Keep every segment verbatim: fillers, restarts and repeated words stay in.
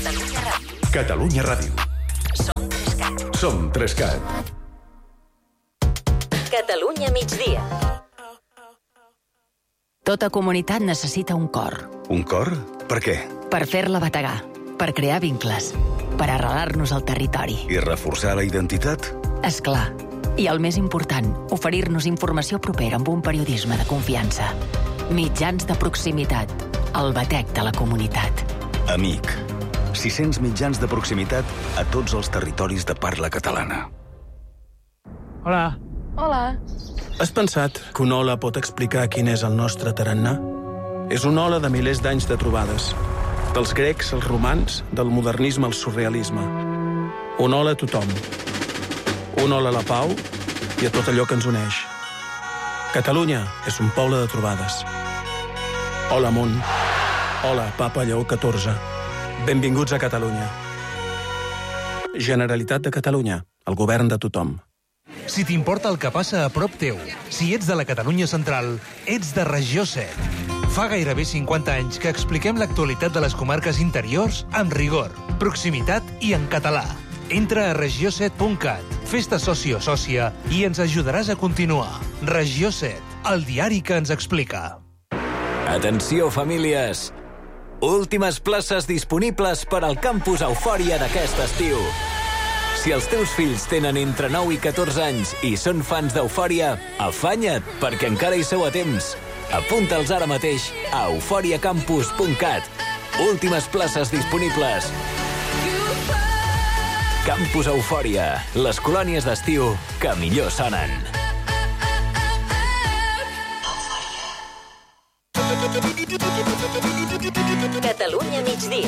Catalunya Ràdio. Catalunya Ràdio. Som Trescat. Som Trescat. Catalunya migdia. Tota comunitat necessita un cor. Un cor? Per què? Per fer-la bategar, per crear vincles, per arrelar-nos al territori. I reforçar la identitat? És clar. I el més important, oferir-nos informació propera amb un periodisme de confiança. Mitjans de proximitat. El batec de la comunitat. Amic. sis-cents mitjans de proximitat a tots els territoris de parla catalana. Hola. Hola. Has pensat que una ola pot explicar quin és el nostre tarannà? És una ola de milers d'anys de trobades. Dels grecs als romans, del modernisme al surrealisme. Una ola a tothom. Una ola a la pau i a tot allò que ens uneix. Catalunya és un poble de trobades. Hola, món. Hola, Papa Lleó catorze. Benvinguts a Catalunya. Generalitat de Catalunya, el govern de tothom. Si t'importa el que passa a prop teu, si ets de la Catalunya central, ets de Regió set. Fa gairebé cinquanta anys que expliquem l'actualitat de les comarques interiors amb rigor, proximitat i en català. Entra a regió set punt cat, fes-te soci o sòcia i ens ajudaràs a continuar. Regió set, el diari que ens explica. Atenció, famílies! Últimes places disponibles per al campus Eufòria d'aquest estiu. Si els teus fills tenen entre nou i catorze anys i són fans d'Eufòria, afanya't, perquè encara hi sou a temps. Apunta'ls ara mateix a eufòria campus punt cat. Últimes places disponibles. Campus Eufòria, les colònies d'estiu que millor sonen. Catalunya migdia.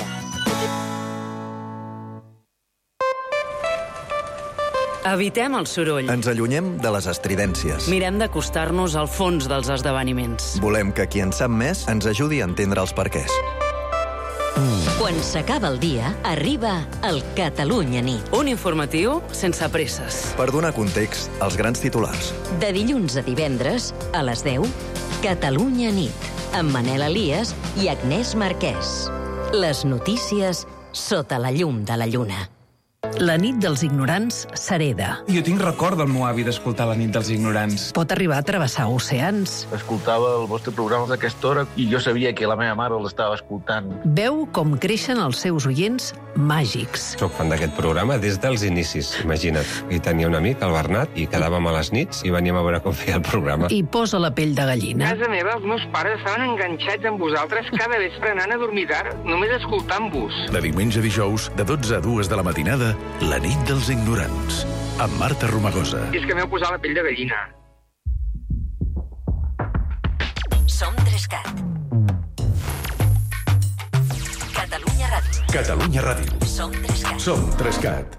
Evitem el soroll. Ens allunyem de les estridències. Mirem d'acostar-nos al fons dels esdeveniments. Volem que qui en sap més ens ajudi a entendre els perquès. Quan s'acaba el dia, arriba el Catalunya nit. Un informatiu sense presses. Per donar context als grans titulars. De dilluns a divendres, a les deu, Catalunya nit, amb Manel Elias i Agnès Marquès. Les notícies sota la llum de la lluna. La nit dels ignorants s'hereda. Jo tinc record del meu avi d'escoltar la nit dels ignorants. Pot arribar a travessar oceans. Escoltava el vostre programa d'aquesta hora i jo sabia que la meva mare l'estava escoltant. Veu com creixen els seus oients màgics. Soc fan d'aquest programa des dels inicis, imagina't. I tenia un amic, el Bernat, i quedàvem a les nits i veníem a veure com feia el programa. I posa la pell de gallina. A casa meva, els meus pares estaven enganxats amb vosaltres cada vespre anant a dormir tard, només escoltant-vos. De diumenge a dijous, de dotze a dues de la matinada, la nit dels ignorants, amb Marta Romagosa. I és que m'heu posat la pell de gallina. Som Trescat. Catalunya Ràdio. Catalunya Ràdio. Som Trescat. Som Trescat.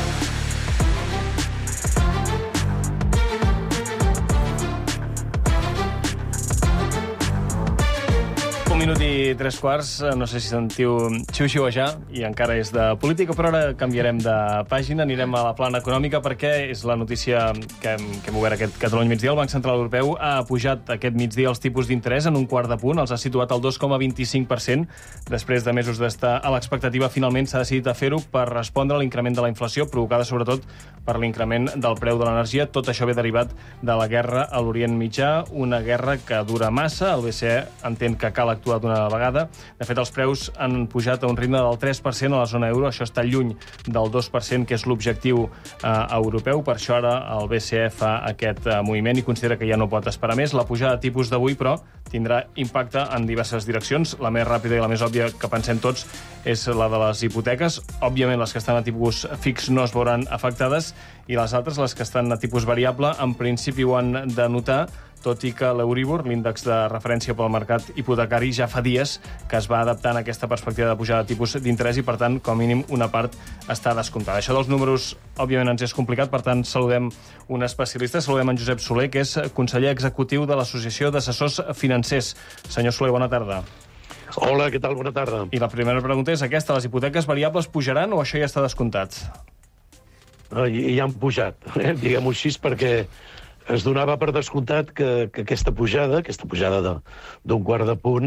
Un minut i tres quarts, no sé si sentiu xiu-xiuejar, i encara és de política, però ara canviarem de pàgina, anirem a la plana econòmica, perquè és la notícia que hem, que hem obert aquest Catalunya migdia. El Banc Central Europeu ha pujat aquest migdia els tipus d'interès en un quart de punt, els ha situat al dos coma vint-i-cinc per cent. Després de mesos d'estar a l'expectativa, finalment s'ha decidit a fer-ho per respondre a l'increment de la inflació, provocada sobretot per l'increment del preu de l'energia. Tot això ve derivat de la guerra a l'Orient Mitjà, una guerra que dura massa. El B C E entén que cal actuar d'una vegada. De fet, els preus han pujat a un ritme del tres per cent a la zona euro. Això està lluny del dos per cent, que és l'objectiu eh, europeu. Per això ara el B C E fa aquest eh, moviment i considera que ja no pot esperar més. La pujada de tipus d'avui, però, tindrà impacte en diverses direccions. La més ràpida i la més òbvia que pensem tots és la de les hipoteques. Òbviament, les que estan a tipus fix no es veuran afectades, i les altres, les que estan a tipus variable, en principi ho han de notar, tot i que l'Euribor, l'índex de referència pel mercat hipotecari, ja fa dies que es va adaptant a aquesta perspectiva de pujada de tipus d'interès i, per tant, com a mínim, una part està descomptada. Això dels números, òbviament, ens és complicat, per tant, saludem un especialista, saludem en Josep Soler, que és conseller executiu de l'Associació d'Assessors Financers. Senyor Soler, bona tarda. Hola, què tal? Bona tarda. I la primera pregunta és aquesta: les hipoteques variables pujaran o això ja està descomptat? No, ja han pujat, eh? diguem-ho així, perquè es donava per descomptat que, que aquesta pujada, aquesta pujada d'un de, quart de punt,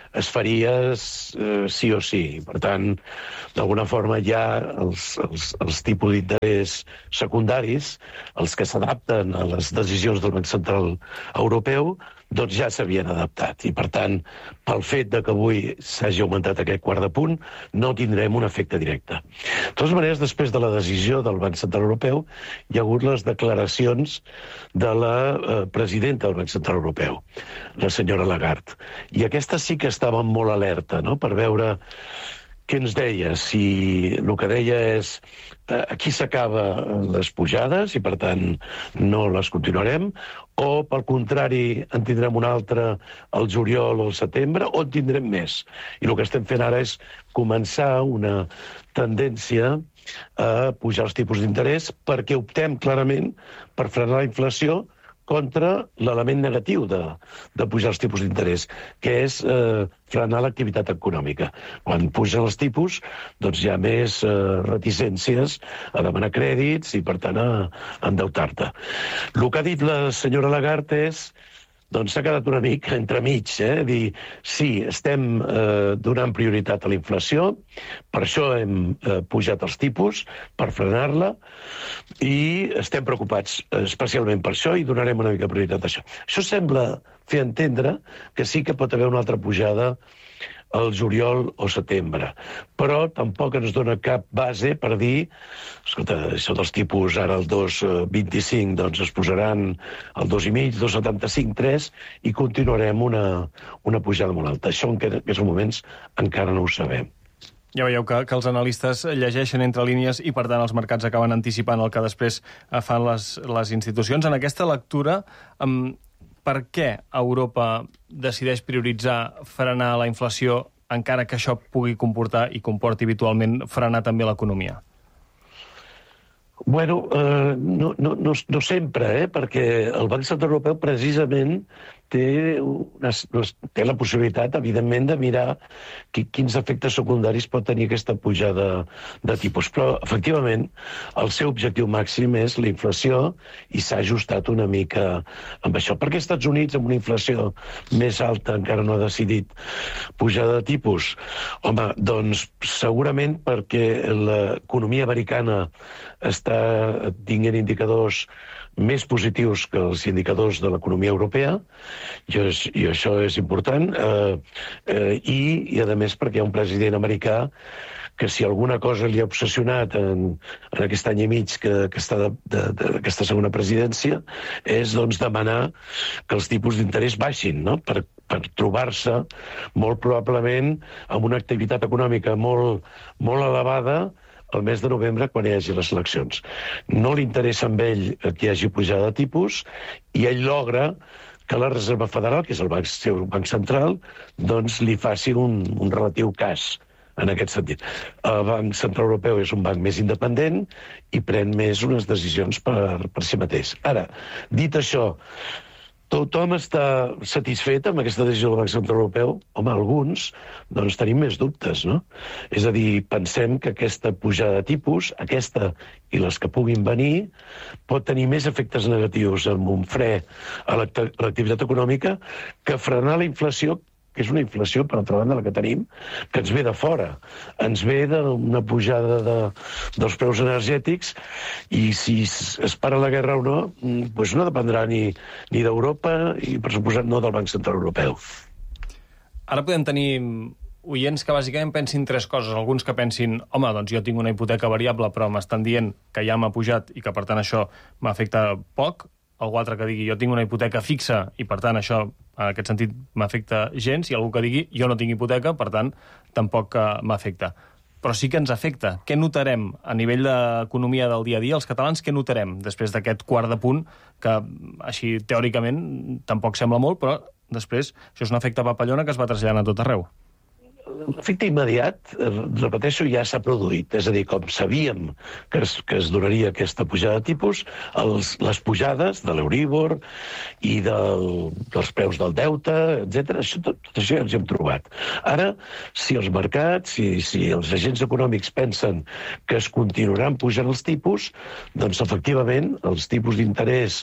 es faria eh, sí o sí. Per tant, d'alguna forma ja els, els, els tipus d'interès secundaris, els que s'adapten a les decisions del Banc Central Europeu, doncs ja s'havien adaptat. I, per tant, pel fet de que avui s'hagi augmentat aquest quart de punt, no tindrem un efecte directe. De totes maneres, després de la decisió del Banc Central Europeu, hi ha hagut les declaracions de la eh, presidenta del Banc Central Europeu, la senyora Lagarde. I aquesta sí que estava molt alerta, no?, per veure què ens deia, si el que deia és eh, aquí s'acaba les pujades i, per tant, no les continuarem, o, pel contrari, en tindrem una altra al juliol o al setembre, o en tindrem més. I el que estem fent ara és començar una tendència a pujar els tipus d'interès perquè optem clarament per frenar la inflació contra l'element negatiu de, de pujar els tipus d'interès, que és eh, frenar l'activitat econòmica. Quan pugen els tipus, doncs hi ha més eh, reticències a demanar crèdits i, per tant, a, a endeutar-te. El que ha dit la senyora Lagarde és doncs s'ha quedat una mica entremig, eh? Dir, sí, estem eh, donant prioritat a la inflació, per això hem eh, pujat els tipus, per frenar-la, i estem preocupats especialment per això i donarem una mica prioritat a això. Això sembla fer entendre que sí que pot haver una altra pujada al juliol o setembre, però tampoc ens dona cap base per dir, escolta, això dels tipus ara el dos coma vint-i-cinc doncs es posaran al dos coma cinc, dos coma setanta-cinc, tres, i continuarem una, una pujada molt alta. Això en aquests moments encara no ho sabem. Ja veieu que, que els analistes llegeixen entre línies i, per tant, els mercats acaben anticipant el que després fan les, les institucions. En aquesta lectura, um, per què Europa decideix prioritzar frenar la inflació, encara que això pugui comportar i comporti habitualment frenar també l'economia? Bueno, eh, no, no, no, no sempre, eh? Perquè el Banc Central Europeu precisament té, unes, té la possibilitat, evidentment, de mirar qui, quins efectes secundaris pot tenir aquesta pujada de tipus. Però, efectivament, el seu objectiu màxim és la inflació i s'ha ajustat una mica amb això. Per què als Estats Units, amb una inflació més alta, encara no ha decidit pujada de tipus? Home, doncs segurament perquè l'economia americana està tinguent indicadors més positius que els indicadors de l'economia europea, i, és, i això és important, eh, eh, i, i a més perquè hi ha un president americà que si alguna cosa li ha obsessionat en, en aquest any i mig que, que està d'aquesta segona presidència és doncs, demanar que els tipus d'interès baixin, no? per, per trobar-se molt probablement amb una activitat econòmica molt, molt elevada el mes de novembre, quan hi hagi les eleccions. No li interessa amb ell que hi hagi pujada de tipus i ell logra que la Reserva Federal, que és el banc, seu banc central, doncs li faci un, un relatiu cas en aquest sentit. El Banc Central Europeu és un banc més independent i pren més unes decisions per, per si mateix. Ara, dit això, tothom està satisfet amb aquesta decisió del Banc Central Europeu? Home, alguns, doncs tenim més dubtes, no? És a dir, pensem que aquesta pujada de tipus, aquesta i les que puguin venir, pot tenir més efectes negatius amb un fre a l'activitat econòmica que frenar la inflació, que és una inflació, per altra banda, la que tenim, que ens ve de fora. Ens ve d'una pujada de, dels preus energètics i si es para la guerra o no, doncs no dependrà ni, ni d'Europa i, per suposat, no del Banc Central Europeu. Ara podem tenir oients que bàsicament pensin tres coses. Alguns que pensin, home, doncs jo tinc una hipoteca variable, però m'estan dient que ja m'ha pujat i que, per tant, això m'afecta poc. Algú altre que digui, jo tinc una hipoteca fixa i, per tant, això, en aquest sentit, m'afecta gens, i algú que digui, jo no tinc hipoteca, per tant, tampoc m'afecta. Però sí que ens afecta. Què notarem a nivell d'economia del dia a dia? Els catalans, què notarem després d'aquest quart de punt, que així, teòricament, tampoc sembla molt, però després això és un efecte papallona que es va traslladant a tot arreu. L'efecte immediat, repeteixo, ja s'ha produït. És a dir, com sabíem que es, que es donaria aquesta pujada de tipus, els, les pujades de l'Euríbor i del, dels preus del deute, etcètera, això, tot, tot això ja ens hem trobat. Ara, si els mercats, si, si els agents econòmics pensen que es continuaran pujant els tipus, doncs, efectivament, els tipus d'interès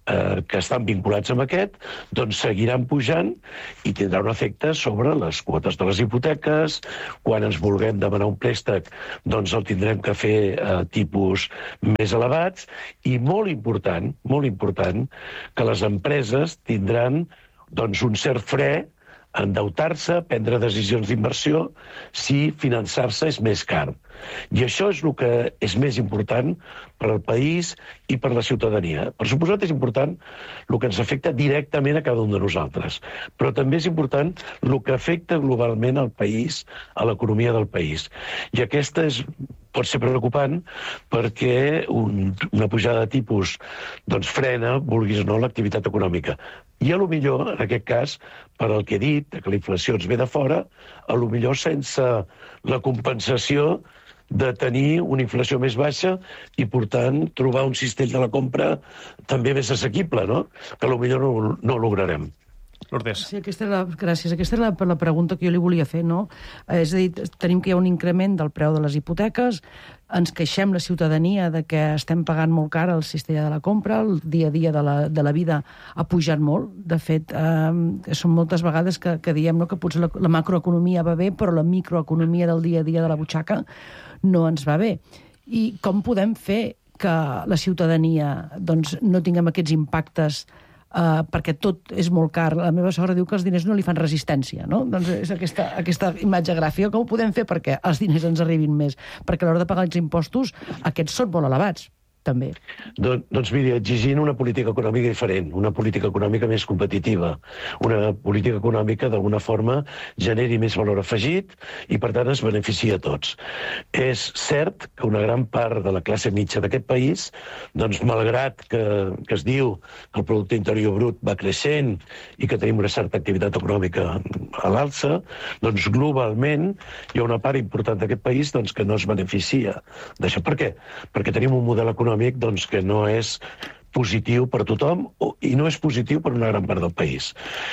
eh, que estan vinculats amb aquest, doncs seguiran pujant i tindrà un efecte sobre les quotes de les hipoteques. Quan ens vulguem demanar un préstec, doncs el tindrem que fer a tipus més elevats. I molt important, molt important, que les empreses tindran doncs, un cert fre a endeutar-se, prendre decisions d'inversió, si finançar-se és més car. I això és el que és més important per al país i per la ciutadania. Per suposat és important el que ens afecta directament a cada un de nosaltres, però també és important el que afecta globalment al país, a l'economia del país. I aquesta és, pot ser preocupant perquè un, una pujada de tipus doncs, frena, vulguis o no, l'activitat econòmica. I a lo millor, en aquest cas, per al que he dit, que la inflació ens ve de fora, a lo millor sense la compensació de tenir una inflació més baixa i, per tant, trobar un cistell de la compra també més assequible, no? Que a lo millor no, no lograrem. Lourdes. Sí, aquesta és la, gràcies. Aquesta és la, la pregunta que jo li volia fer, no? És a dir, tenim que hi ha un increment del preu de les hipoteques, ens queixem la ciutadania de que estem pagant molt car el cistell de la compra, el dia a dia de la, de la vida ha pujat molt. De fet, eh, són moltes vegades que, que diem no, que potser la, la macroeconomia va bé, però la microeconomia del dia a dia de la butxaca no ens va bé. I com podem fer que la ciutadania doncs, no tinguem aquests impactes Uh, perquè tot és molt car. La meva sogra diu que els diners no li fan resistència, no? Doncs és aquesta, aquesta imatge gràfica. Com ho podem fer perquè els diners ens arribin més? Perquè a l'hora de pagar els impostos, aquests són molt elevats, també. Don, doncs miri, exigint una política econòmica diferent, una política econòmica més competitiva, una política econòmica d'alguna forma generi més valor afegit i per tant es beneficia a tots. És cert que una gran part de la classe mitja d'aquest país, doncs malgrat que, que es diu que el producte interior brut va creixent i que tenim una certa activitat econòmica a l'alça, doncs globalment hi ha una part important d'aquest país doncs, que no es beneficia d'això. Per què? Perquè tenim un model econòmic doncs, que no és positiu per tothom i no és positiu per una gran part del país.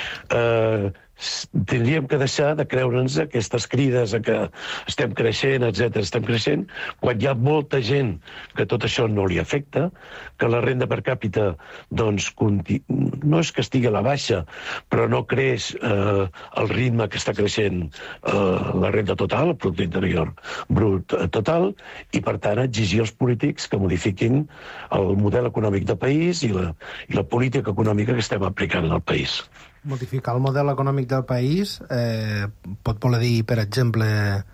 Eh, tindríem que deixar de creure'ns aquestes crides a que estem creixent, etcètera, estem creixent, quan hi ha molta gent que tot això no li afecta, que la renda per càpita doncs, no és que estigui a la baixa, però no creix eh, el ritme que està creixent eh, la renda total, el producte interior brut total, i per tant exigir als polítics que modifiquin el model econòmic del país i la, i la política econòmica que estem aplicant al país. Modificar el model econòmic del país eh, pot voler dir, per exemple,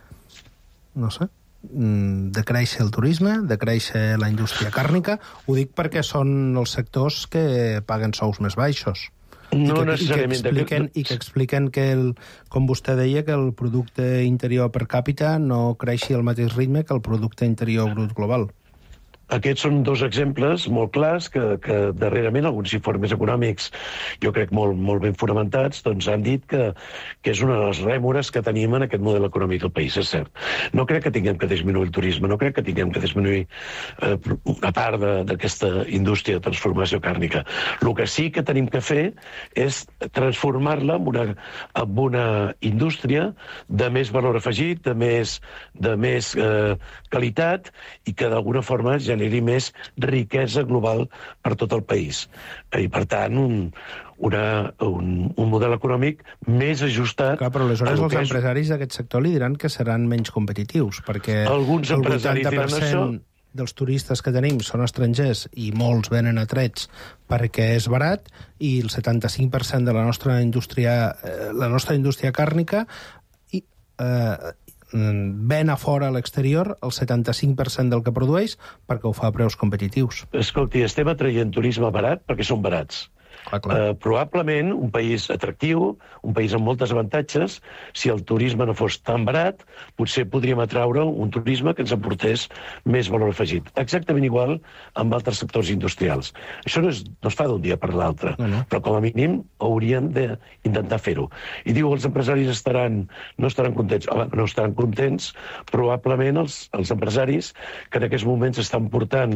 no sé, decréixer el turisme, decréixer la indústria càrnica. Ho dic perquè són els sectors que paguen sous més baixos. No I que, necessàriament. I que expliquen, i que, expliquen que el, com vostè deia, que el producte interior per càpita no creixi al mateix ritme que el producte interior brut global. Aquests són dos exemples molt clars que, que darrerament alguns informes econòmics, jo crec molt, molt ben fonamentats, doncs han dit que, que és una de les rèmores que tenim en aquest model econòmic del país, és cert. No crec que tinguem que disminuir el turisme, no crec que tinguem que disminuir eh, una part d'aquesta indústria de transformació càrnica. El que sí que tenim que fer és transformar-la en una, en una indústria de més valor afegit, de més, de més eh, qualitat i que d'alguna forma generi més riquesa global per tot el país. I, per tant, un, una, un, un model econòmic més ajustat... Clar, però aleshores els empresaris d'aquest sector li diran que seran menys competitius, perquè alguns el empresaris vuitanta per cent dels turistes que tenim són estrangers i molts venen atrets perquè és barat, i el setanta-cinc per cent de la nostra indústria, eh, la nostra indústria càrnica i, eh, ven a fora a l'exterior el setanta-cinc per cent del que produeix perquè ho fa a preus competitius. Escolti, estem atraient turisme barat perquè són barats. Clar, clar. Uh, probablement un país atractiu, un país amb moltes avantatges, si el turisme no fos tan barat, potser podríem atraure un turisme que ens aportés més valor afegit. Exactament igual amb altres sectors industrials. Això no es, no es fa d'un dia per l'altre, no, no. Però com a mínim hauríem d'intentar fer-ho. I diu, els empresaris estaran, no estaran contents. Home, no estaran contents, probablement els, els empresaris que en aquests moments estan portant...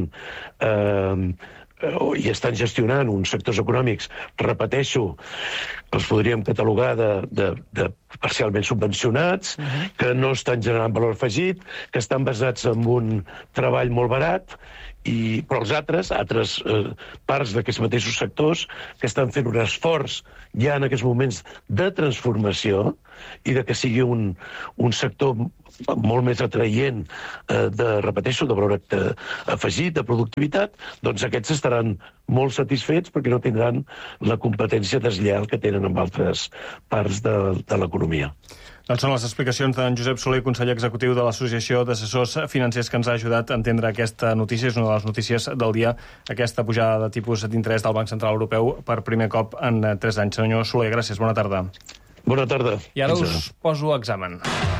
Eh, i estan gestionant uns sectors econòmics, repeteixo, els podríem catalogar de, de, de parcialment subvencionats, uh-huh. que no estan generant valor afegit, que estan basats en un treball molt barat I, però els altres, altres eh, parts d'aquests mateixos sectors que estan fent un esforç ja en aquests moments de transformació i de que sigui un, un sector molt més atraient eh, de, repeteixo, de valor afegit, de productivitat, doncs aquests estaran molt satisfets perquè no tindran la competència deslleial que tenen en altres parts de, de l'economia. Doncs són les explicacions d'en Josep Soler, conseller executiu de l'Associació d'Assessors Financers, que ens ha ajudat a entendre aquesta notícia. És una de les notícies del dia, aquesta pujada de tipus d'interès del Banc Central Europeu per primer cop en tres anys. Senyor Soler, gràcies, bona tarda. Bona tarda. I ara us poso examen.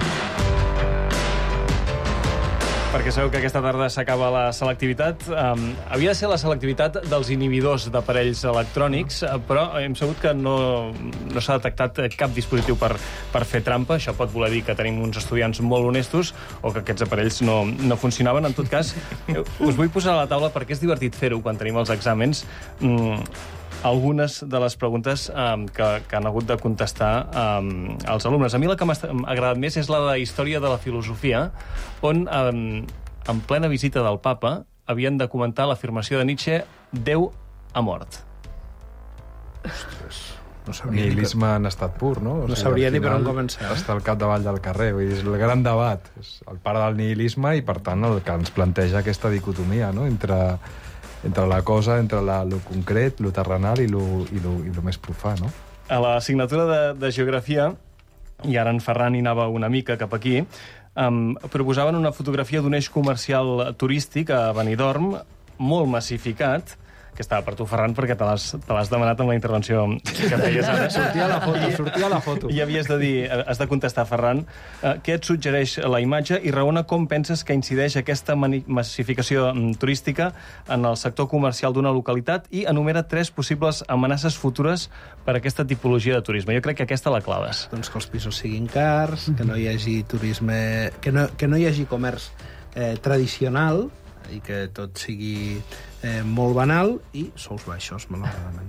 Perquè sabeu que aquesta tarda s'acaba la selectivitat. Um, havia de ser la selectivitat dels inhibidors d'aparells electrònics, però hem sabut que no, no s'ha detectat cap dispositiu per, per fer trampa. Això pot voler dir que tenim uns estudiants molt honestos o que aquests aparells no, no funcionaven. En tot cas, us vull posar a la taula perquè és divertit fer-ho quan tenim els exàmens. Mm, algunes de les preguntes um, que, que han hagut de contestar um, els alumnes. A mi la que m'ha agradat més és la de història de la filosofia, on um, en plena visita del papa havien de comentar l'afirmació de Nietzsche «Déu ha mort». Ostres, no sabria nihilisme que... en estat pur, no? O no sigui, sabria ni per on començar. Està al capdavall del carrer, vull dir, és el gran debat. És el pare del nihilisme i, per tant, el que ens planteja aquesta dicotomia, no?, entre... entre la cosa, entre la, lo concret, lo terrenal i lo, i, lo, i lo més profà, no? A l'assignatura de, de Geografia, i ara en Ferran hi anava una mica cap aquí, um, proposaven una fotografia d'un eix comercial turístic a Benidorm, molt massificat, que estava per tu, Ferran, perquè te l'has demanat amb la intervenció que feies ara. Sortia la foto, sortia la foto. I havies de dir, has de contestar, Ferran, eh, què et suggereix la imatge i raona com penses que incideix aquesta massificació turística en el sector comercial d'una localitat i enumera tres possibles amenaces futures per a aquesta tipologia de turisme. Jo crec que aquesta la claves. Doncs que els pisos siguin cars, que no hi hagi turisme... que no, que no hi hagi comerç eh, tradicional i que tot sigui eh, molt banal i sous baixos, malauradament.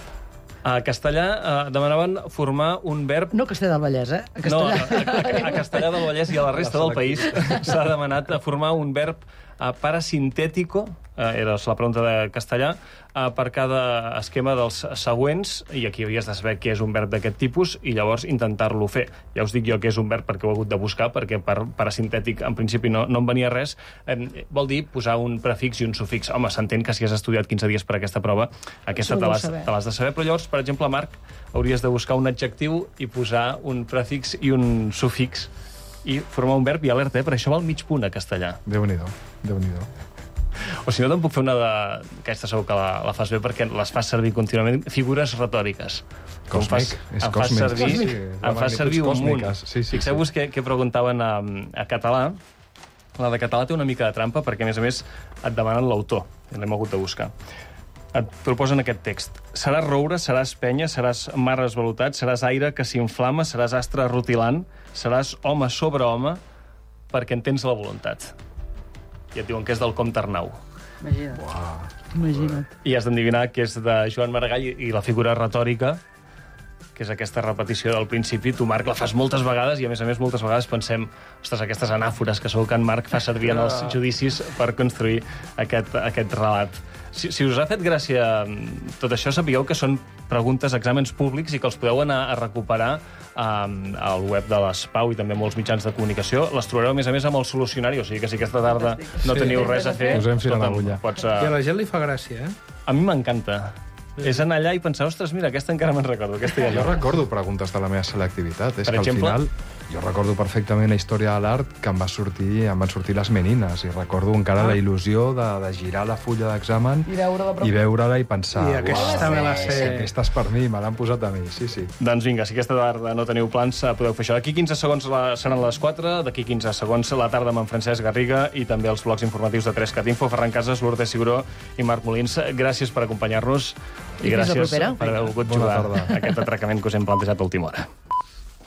A Castellà eh, demanaven formar un verb... No Castellà del Vallès, eh? A Castellà. No, a, a, a Castellà del Vallès i a la resta del país s'ha demanat formar un verb eh, parasintètico, eh, era la pregunta de Castellà, eh, per cada esquema dels següents, i aquí havies de saber què és un verb d'aquest tipus i llavors intentar-lo fer. Ja us dic jo que és un verb perquè ho he hagut de buscar, perquè per parasintètic en principi no, no em venia res. Eh, vol dir posar un prefix i un sufix. Home, s'entén que si has estudiat quinze dies per aquesta prova, aquesta te l'has de saber. Però llavors, per exemple, Marc, hauries de buscar un adjectiu i posar un prefix i un sufix i formar un verb i alerta, eh? Per això val mig punt a castellà. Déu-n'hi-do, Déu-n'hi-do. O si no, te'n puc fer una de... Aquesta segur que la, la fas bé perquè les fas servir contínuament. Figures retòriques. Còsmic, és em còsmic. Fas servir, sí, sí, em fas servir un munt. Sí, sí, Fixeu-vos sí. què, què preguntaven a, a català. La de català té una mica de trampa perquè, a més a més, et demanen l'autor. L'hem hagut de buscar. Et proposen aquest text. Seràs roure, seràs penya, seràs mar esvalutat, seràs aire que s'inflama, seràs astre rutilant, seràs home sobre home, perquè en tens la voluntat. I et diuen que és del Comte Arnau. Imagina't. Uau. Imagina't. I has d'endevinar que és de Joan Maragall i la figura retòrica, que és aquesta repetició del principi. Tu, Marc, la fas moltes vegades i, a més a més, moltes vegades pensem ostres, aquestes anàfores que segur que en Marc fa servir en els judicis per construir aquest, aquest relat. Si, si us ha fet gràcia tot això, sapigueu que són preguntes, exàmens públics i que els podeu anar a recuperar um, al web de l'Espau i també molts mitjans de comunicació. Les trobareu, a més a més, amb el solucionari, o sigui que si aquesta tarda no teniu res a fer... Posem fil a l'agulla. Pots, uh... I a la gent li fa gràcia, eh? A mi m'encanta. Sí. És anar allà i pensar, ostres, mira, aquesta encara me'n recordo. Aquesta ja jo recordo preguntes de la meva selectivitat. És per que exemple? al final jo recordo perfectament la història de l'art que em, va sortir, em van sortir les menines i recordo encara ah. la il·lusió de, de girar la fulla d'examen i veure-la i, veure i pensar I aquesta me la sé. Aquesta és per mi, me l'han posat a mi, sí, sí. Doncs vinga, si aquesta tarda no teniu plans, podeu fer això. D'aquí quinze segons la, seran les quatre, d'aquí quinze segons la tarda amb en Francesc Garriga i també els blocs informatius de tres cat info, Ferran Casas, Lourdes Cigró i Marc Molins. Gràcies per acompanyar-nos i, I gràcies per haver volgut jugar a aquest atracament que us hem plantejat a última hora.